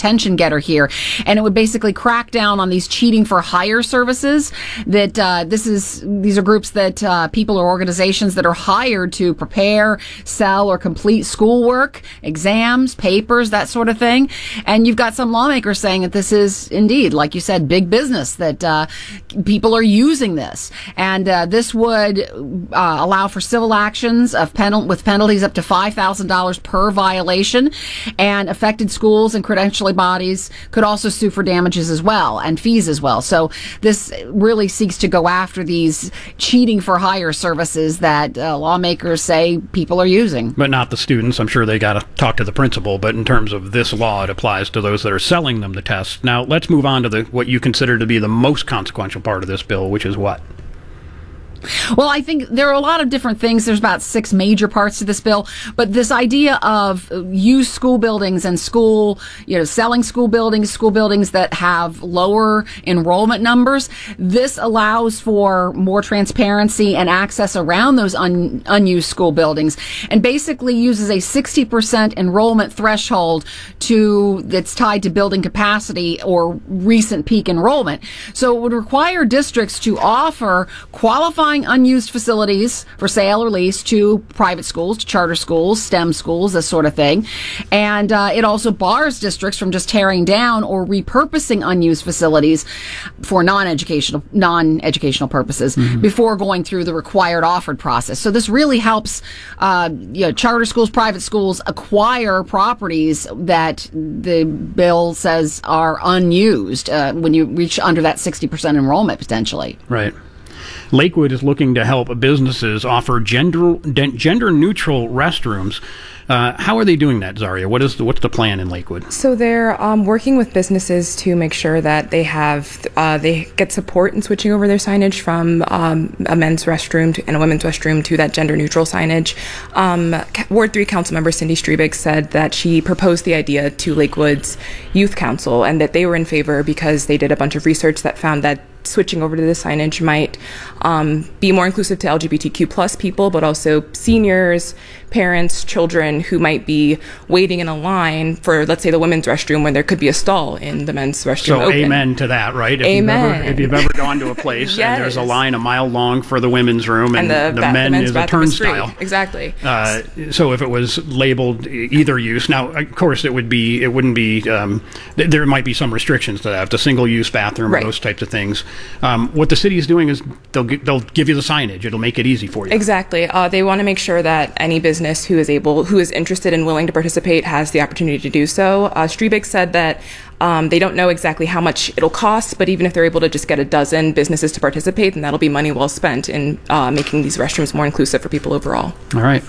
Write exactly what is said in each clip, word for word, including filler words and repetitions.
attention getter here, and it would basically crack down on these cheating for hire services. That uh, this is these are groups that uh, people or organizations that are hired to prepare, sell, or complete schoolwork, exams, papers, that sort of thing. And you've got some lawmakers saying that this is indeed, like you said, big business, that uh, people are using this, and uh, this would uh, allow for civil actions of penal- with penalties up to five thousand dollars per violation, and affected schools and credentialing bodies could also sue for damages as well and fees as well. So this really seeks to go after these cheating for hire services that uh, lawmakers say people are using. But not the students. I'm sure they got to talk to the principal, but in terms of this law, it applies to those that are selling them the tests. Now, let's move on to the what you consider to be the most consequential part of this bill, which is what? Well, I think there are a lot of different things. There's about six major parts to this bill, but this idea of used school buildings and school, you know, selling school buildings, school buildings that have lower enrollment numbers, this allows for more transparency and access around those un, unused school buildings, and basically uses a sixty percent enrollment threshold to that's tied to building capacity or recent peak enrollment. So it would require districts to offer qualifying unused facilities for sale or lease to private schools, to charter schools, STEM schools, this sort of thing. And uh, it also bars districts from just tearing down or repurposing unused facilities for non-educational non-educational purposes mm-hmm. before going through the required offered process. So this really helps uh, you know, charter schools, private schools acquire properties that the bill says are unused uh, when you reach under that sixty percent enrollment potentially. Right. Lakewood is looking to help businesses offer gender gender neutral restrooms. Uh, how are they doing that, Zaria? What is the, what's the plan in Lakewood? So they're um, working with businesses to make sure that they have uh, they get support in switching over their signage from um, a men's restroom to, and a women's restroom to that gender neutral signage. Um, Ward three Council member Cindy Strebig said that she proposed the idea to Lakewood's Youth Council and that they were in favor because they did a bunch of research that found that switching over to the signage might um, be more inclusive to L G B T Q plus people, but also seniors, parents, children who might be waiting in a line for, let's say, the women's restroom when there could be a stall in the men's restroom so open. Amen to that, right? If amen. You've ever, if you've ever gone to a place yes. and there's a line a mile long for the women's room and, and the, the ba- men the men's is a turnstile. Exactly. Uh, so if it was labeled either use, now, of course, it would be, it wouldn't be, um, th- there might be some restrictions to that, the single-use bathroom right. or those types of things. Um, what the city is doing is they'll get, they'll give you the signage. It'll make it easy for you. Exactly. Uh, they want to make sure that any business who is able, who is interested and willing to participate has the opportunity to do so. Uh, Strebig said that um, they don't know exactly how much it'll cost, but even if they're able to just get a dozen businesses to participate, then that'll be money well spent in uh, making these restrooms more inclusive for people overall. All right.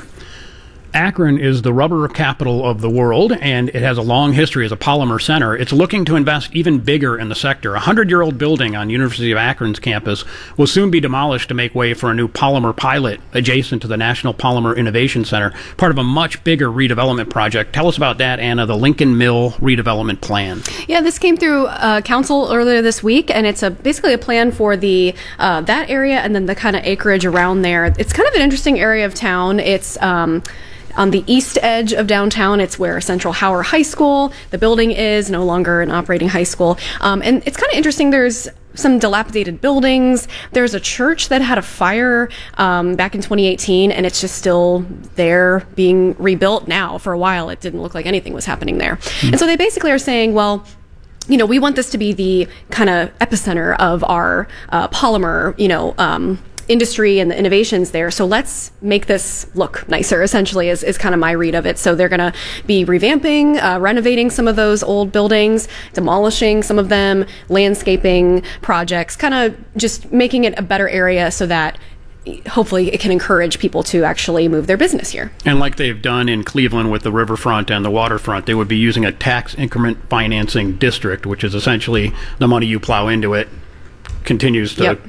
Akron is the rubber capital of the world, and it has a long history as a polymer center. It's looking to invest even bigger in the sector. A hundred-year-old building on University of Akron's campus will soon be demolished to make way for a new polymer pilot adjacent to the National Polymer Innovation Center, part of a much bigger redevelopment project. Tell us about that, Anna, the Lincoln Mill redevelopment plan. Yeah, this came through uh, council earlier this week, and it's a basically a plan for the uh, that area and then the kind of acreage around there. It's kind of an interesting area of town. It's um, on the east edge of downtown. It's where Central Howard High School, the building is, no longer an operating high school. Um, and it's kind of interesting. There's some dilapidated buildings. There's a church that had a fire um, back in twenty eighteen, and it's just still there being rebuilt now. For a while, it didn't look like anything was happening there. Mm-hmm. And so they basically are saying, well, you know, we want this to be the kind of epicenter of our uh, polymer, you know, um, industry and the innovations there. So let's make this look nicer, essentially, is, is kind of my read of it. So they're going to be revamping, uh, renovating some of those old buildings, demolishing some of them, landscaping projects, kind of just making it a better area so that hopefully it can encourage people to actually move their business here. And like they've done in Cleveland with the riverfront and the waterfront, they would be using a tax increment financing district, which is essentially the money you plow into it continues to... Yep.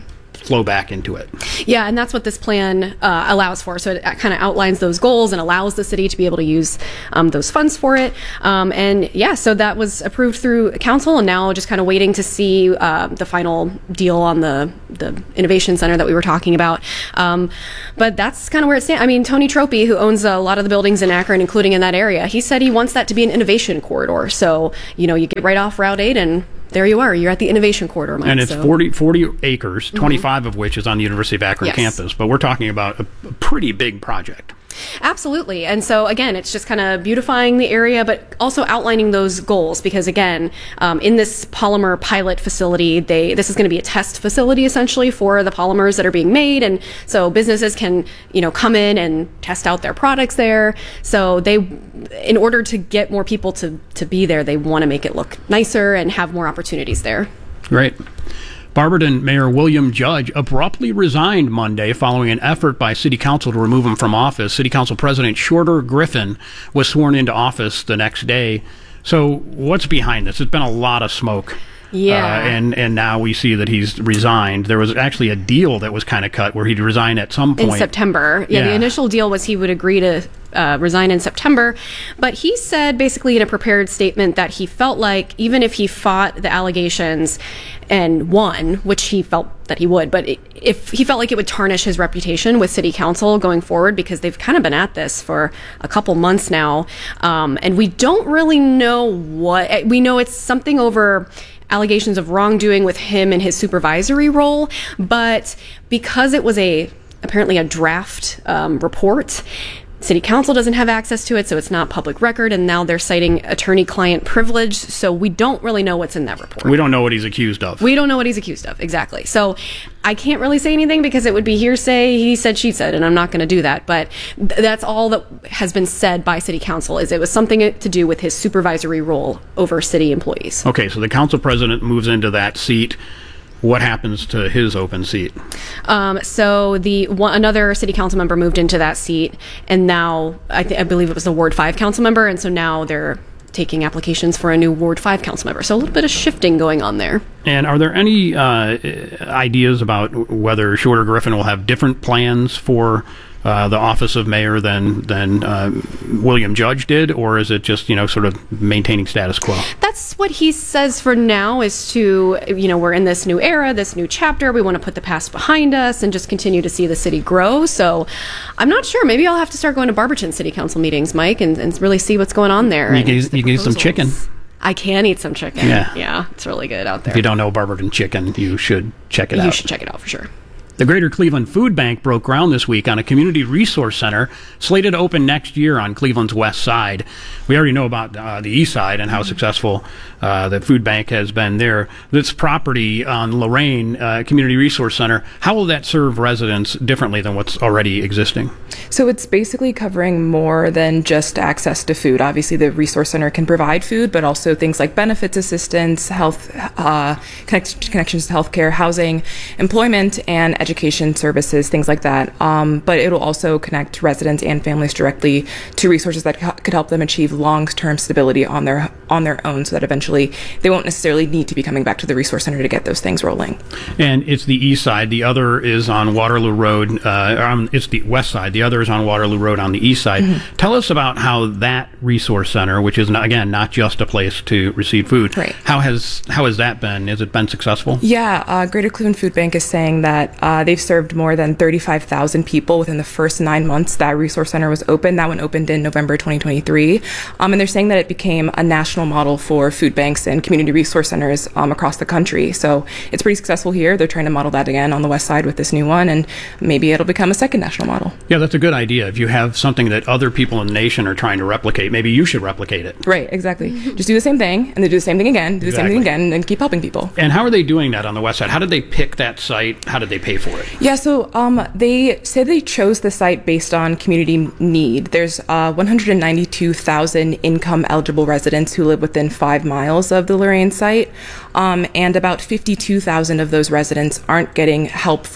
flow back into it. Yeah, and that's what this plan uh, allows for. So it kind of outlines those goals and allows the city to be able to use um, those funds for it. Um, and yeah, so that was approved through council, and now just kind of waiting to see uh, the final deal on the the innovation center that we were talking about. Um, but that's kind of where it stands. I mean, Tony Tropy, who owns a lot of the buildings in Akron, including in that area, he said he wants that to be an innovation corridor. So, you know, you get right off Route eight and there you are. You're at the innovation corridor, Mike. And it's so. forty, forty acres, twenty-five mm-hmm. of which is on the University of Akron yes. campus. But we're talking about a, a pretty big project. Absolutely. And so, again, it's just kind of beautifying the area, but also outlining those goals because, again, um, in this polymer pilot facility, they this is going to be a test facility, essentially, for the polymers that are being made. And so businesses can, you know, come in and test out their products there. So they, in order to get more people to, to be there, they want to make it look nicer and have more opportunities there. Great. Barberton Mayor William Judge abruptly resigned Monday following an effort by City Council to remove him from office. City Council President Shorter Griffin was sworn into office the next day. So what's behind this? It's been a lot of smoke. Yeah. Uh, and, and now we see that he's resigned. There was actually a deal that was kind of cut where he'd resign at some point. In September. Yeah, yeah. The initial deal was he would agree to uh, resign in September. But he said basically in a prepared statement that he felt like even if he fought the allegations and won, which he felt that he would, but if he felt like it would tarnish his reputation with City Council going forward, because they've kind of been at this for a couple months now. Um, and we don't really know what, we know it's something over allegations of wrongdoing with him in his supervisory role, but because it was a apparently a draft um, report, City Council doesn't have access to it, so it's not public record, and now they're citing attorney-client privilege, so we don't really know what's in that report. We don't know what he's accused of. We don't know what he's accused of, exactly. So I can't really say anything because it would be hearsay, he said, she said, and I'm not going to do that, but th- that's all that has been said by City Council, is it was something to do with his supervisory role over city employees. Okay, so the council president moves into that seat. What happens to his open seat? Um, so the one, another city council member moved into that seat, and now I, th- I believe it was the Ward five council member, and so now they're taking applications for a new Ward five council member. So a little bit of shifting going on there. And are there any uh, ideas about whether Shorter Griffin will have different plans for uh, the office of mayor than than uh, William Judge did, or is it just, you know, sort of maintaining status quo? That's what he says for now, is to, you know, we're in this new era, this new chapter. We want to put the past behind us and just continue to see the city grow. So I'm not sure. Maybe I'll have to start going to Barberton City Council meetings, Mike, and, and really see what's going on there. You can, you can eat some chicken. I can eat some chicken. Yeah. Yeah, it's really good out there. If you don't know Barberton chicken, you should check it you out. You should check it out for sure. The Greater Cleveland Food Bank broke ground this week on a community resource center slated to open next year on Cleveland's west side. We already know about uh, the east side and how successful uh, the food bank has been there. This property on Lorraine uh, Community Resource Center, how will that serve residents differently than what's already existing? So it's basically covering more than just access to food. Obviously, the resource center can provide food, but also things like benefits assistance, health uh, connect- connections to healthcare, housing, employment, and education services, things like that. Um, but it'll also connect residents and families directly to resources that c- could help them achieve long-term stability on their on their own, so that eventually they won't necessarily need to be coming back to the resource center to get those things rolling. And it's the east side. The other is on Waterloo Road. Uh, um, it's the west side. The other is on Waterloo Road on the east side. Mm-hmm. Tell us about how that resource center, which is, not, again, not just a place to receive food, right. how has how has that been? Has it been successful? Yeah, uh, Greater Cleveland Food Bank is saying that uh, they've served more than thirty-five thousand people within the first nine months that resource center was open. That one opened in November twenty twenty-three. Um, and they're saying that it became a national model for food banks and community resource centers um, across the country. So it's pretty successful here. They're trying to model that again on the west side with this new one, and maybe it'll become a second national model. Yeah, that's a good idea. If you have something that other people in the nation are trying to replicate, maybe you should replicate it. Right, exactly. Just do the same thing, and then do the same thing again, do the Exactly. same thing again, and keep helping people. And how are they doing that on the west side? How did they pick that site? How did they pay for it? Yeah, so um, they say they chose the site based on community need. There's uh, one hundred ninety-two thousand income-eligible residents who live within five miles of the Lorraine site, um, and about fifty-two thousand of those residents aren't getting help from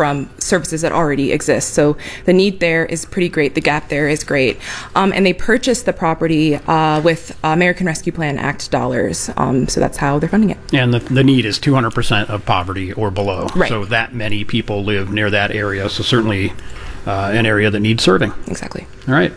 services that already exist. So the need there is pretty great. The gap there is great. Um, and they purchased the property uh, with American Rescue Plan Act dollars. Um, so that's how they're funding it. And the, the need is two hundred percent of poverty or below. Right. So that many people live near that area. So certainly uh, an area that needs serving. Exactly. All right.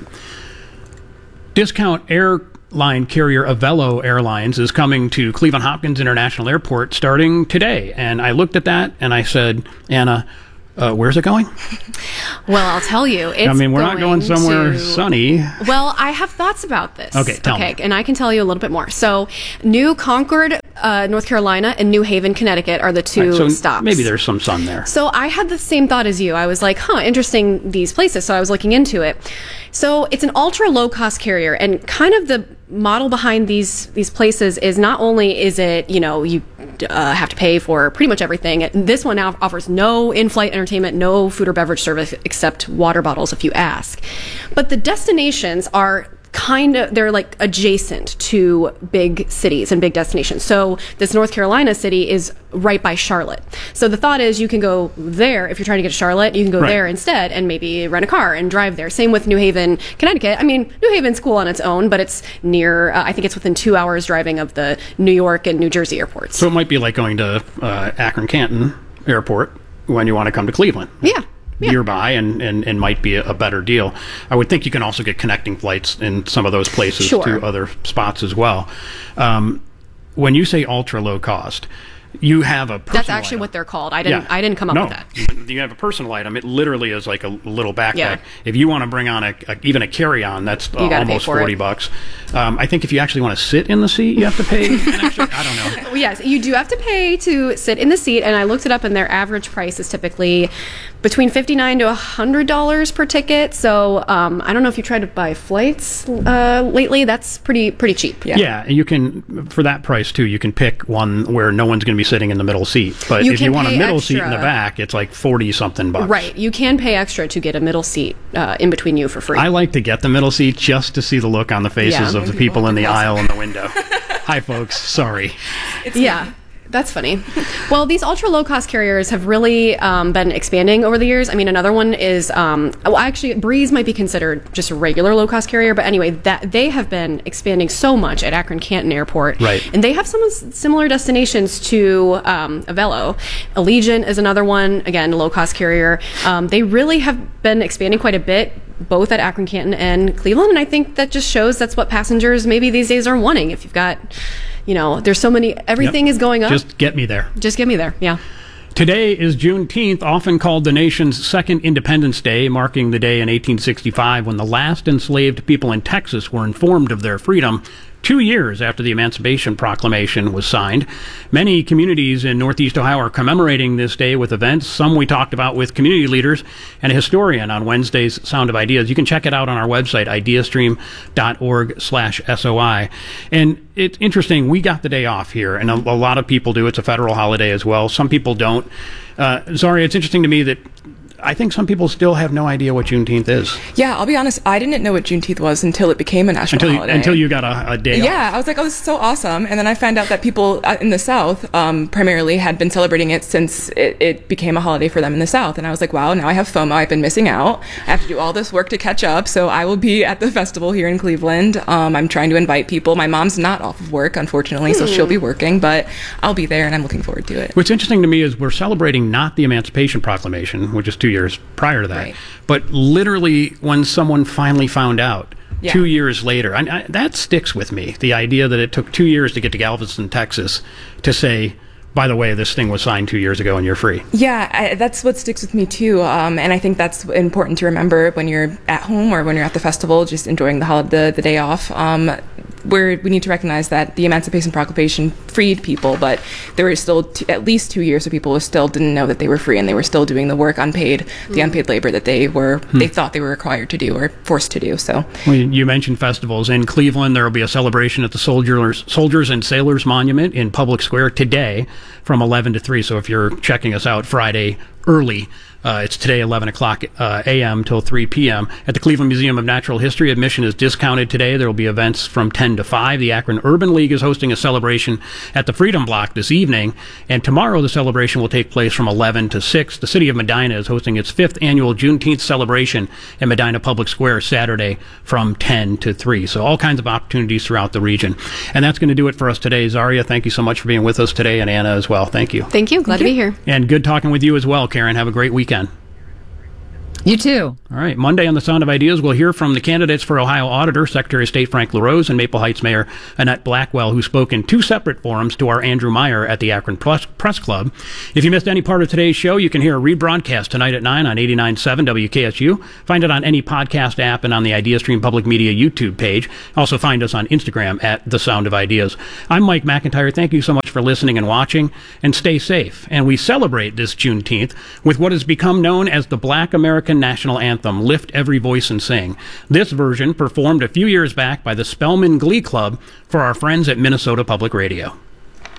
Discount airline carrier Avelo Airlines is coming to Cleveland Hopkins International Airport starting today. And I looked at that and I said, Anna, uh, where's it going? Well, I'll tell you. It's I mean, we're not going somewhere to, sunny. Well, I have thoughts about this. Okay, tell okay, me. And I can tell you a little bit more. So, New Concord, uh, North Carolina, and New Haven, Connecticut are the two Right, so stops. maybe there's some sun there. So I had the same thought as you. I was like, huh, interesting, these places. So I was looking into it. So it's an ultra low cost carrier, and kind of the model behind these these places is not only is it, you know, you uh, have to pay for pretty much everything. This one now offers no in-flight entertainment, no food or beverage service except water bottles if you ask. But the destinations are kind of, they're like adjacent to big cities and big destinations. So this North Carolina city is right by Charlotte. So the thought is you can go there if you're trying to get to Charlotte, you can go Right. there instead and maybe rent a car and drive there. Same with New Haven, Connecticut. I mean, New Haven's cool on its own, but it's near, uh, I think it's within two hours driving of the New York and New Jersey airports. So it might be like going to uh, Akron-Canton Airport when you want to come to Cleveland. Yeah. Yeah. Nearby and, and, and might be a, a better deal. I would think you can also get connecting flights in some of those places Sure. to other spots as well. Um, when you say ultra low cost, you have a personal That's actually item. what they're called. I didn't. Yeah. I didn't come up no, with that. You have a personal item. It literally is like a little backpack. Yeah. If you want to bring on a, a even a carry-on, that's uh, You gotta pay almost for forty it. bucks. Um, I think if you actually want to sit in the seat, you have to pay an extra. I don't know. Well, yes, you do have to pay to sit in the seat, and I looked it up, and their average price is typically between fifty-nine to a hundred dollars per ticket. So um, I don't know if you tried to buy flights uh, lately. That's pretty pretty cheap. Yeah. Yeah, you can for that price too. You can pick one where no one's going to be sitting in the middle seat. But You if you can want a pay middle seat in the extra. back, it's like forty something bucks. Right, you can pay extra to get a middle seat uh, in between you for free. I like to get the middle seat just to see the look on the faces Yeah. of the people in the aisle and the window. Hi, folks. Sorry. yeah. That's funny. Well, these ultra low cost carriers have really um, been expanding over the years. I mean, another one is, um, well, actually, Breeze might be considered just a regular low cost carrier, but anyway, that they have been expanding so much at Akron Canton Airport, Right. And they have some similar destinations to um, Avelo. Allegiant is another one, again, a low cost carrier. Um, they really have been expanding quite a bit, both at Akron Canton and Cleveland, and I think that just shows that's what passengers maybe these days are wanting. If you've got, you know, there's so many, everything Yep. is going up. Just get me there. Just get me there. Yeah. Today is Juneteenth, often called the nation's second Independence Day, marking the day in eighteen sixty-five when the last enslaved people in Texas were informed of their freedom. Two years after the Emancipation Proclamation was signed. Many communities in Northeast Ohio are commemorating this day with events. Some we talked about with community leaders and a historian on Wednesday's Sound of Ideas. You can check it out on our website, ideastream.org slash SOI. And it's interesting, we got the day off here, and a, a lot of people do. It's a federal holiday as well. Some people don't. Uh, Zari, it's interesting to me that I think some people still have no idea what Juneteenth is. Yeah, I'll be honest. I didn't know what Juneteenth was until it became a national Until you, holiday. until you got a, a day off. Yeah, I was like, oh, this is so awesome. And then I found out that people uh, in the South um, primarily had been celebrating it since it, it became a holiday for them in the South. And I was like, wow, now I have FOMO. I've been missing out. I have to do all this work to catch up. So I will be at the festival here in Cleveland. Um, I'm trying to invite people. My mom's not off of work, unfortunately, so she'll be working. But I'll be there, and I'm looking forward to it. What's interesting to me is we're celebrating not the Emancipation Proclamation, which is two years prior to that, Right. but literally when someone finally found out Yeah. two years later. I, I, that sticks with me, the idea that it took two years to get to Galveston, Texas, to say, by the way, this thing was signed two years ago and you're free. Yeah, I, that's what sticks with me too, um, and I think that's important to remember when you're at home or when you're at the festival, just enjoying the hol- the, the day off. Um, where we need to recognize that the Emancipation Proclamation freed people, but there were still t- at least two years of people who still didn't know that they were free, and they were still doing the work unpaid, the unpaid labor that they were they thought they were required to do or forced to do. So Well, you mentioned festivals. In Cleveland, there will be a celebration at the Soldiers, Soldiers and Sailors Monument in Public Square today from eleven to three. So if you're checking us out Friday early, uh, it's today eleven o'clock uh, a m till three p m At the Cleveland Museum of Natural History, admission is discounted today. There will be events from ten to five. The Akron Urban League is hosting a celebration at the Freedom Block this evening. And tomorrow the celebration will take place from eleven to six. The city of Medina is hosting its fifth annual Juneteenth celebration in Medina Public Square Saturday from ten to three. So all kinds of opportunities throughout the region. And that's going to do it for us today. Zaria, thank you so much for being with us today, and Anna as well. Thank you. Thank you. Glad to be here. And good talking with you as well, Karen. Have a great weekend. You too. All right. Monday on The Sound of Ideas, we'll hear from the candidates for Ohio Auditor, Secretary of State Frank LaRose, and Maple Heights Mayor Annette Blackwell, who spoke in two separate forums to our Andrew Meyer at the Akron Press, Press Club. If you missed any part of today's show, you can hear a rebroadcast tonight at nine on eighty-nine point seven W K S U. Find it on any podcast app and on the IdeaStream Public Media YouTube page. Also find us on Instagram at The Sound of Ideas. I'm Mike McIntyre. Thank you so much for listening and watching, and stay safe. And we celebrate this Juneteenth with what has become known as the Black American National Anthem, Lift Every Voice and Sing. This version performed a few years back by the Spelman Glee Club for our friends at Minnesota Public Radio.